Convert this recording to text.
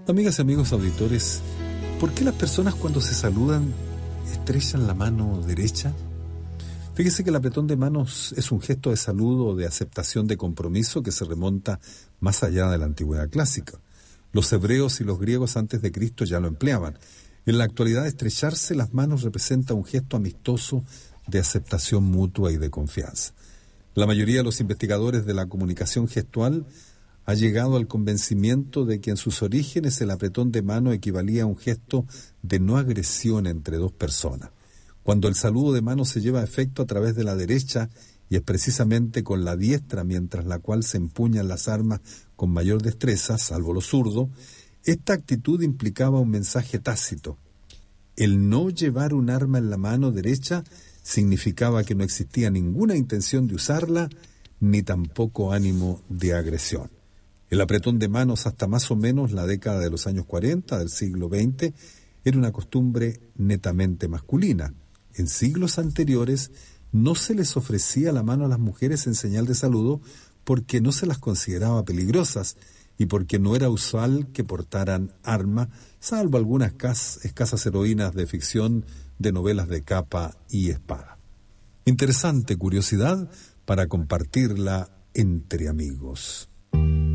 Amigas y amigos auditores, ¿por qué las personas cuando se saludan estrechan la mano derecha? Fíjese que el apretón de manos es un gesto de saludo o de aceptación de compromiso que se remonta más allá de la antigüedad clásica. Los hebreos y los griegos antes de Cristo ya lo empleaban. En la actualidad, estrecharse las manos representa un gesto amistoso de aceptación mutua y de confianza. La mayoría de los investigadores de la comunicación gestual ha llegado al convencimiento de que en sus orígenes el apretón de mano equivalía a un gesto de no agresión entre dos personas. Cuando el saludo de mano se lleva a efecto a través de la derecha y es precisamente con la diestra mientras la cual se empuñan las armas con mayor destreza, salvo lo zurdo, esta actitud implicaba un mensaje tácito. El no llevar un arma en la mano derecha significaba que no existía ninguna intención de usarla, ni tampoco ánimo de agresión. El apretón de manos hasta más o menos la década de los años 40 del siglo XX era una costumbre netamente masculina. En siglos anteriores no se les ofrecía la mano a las mujeres en señal de saludo porque no se las consideraba peligrosas y porque no era usual que portaran arma, salvo algunas escasas heroínas de ficción de novelas de capa y espada. Interesante curiosidad para compartirla entre amigos.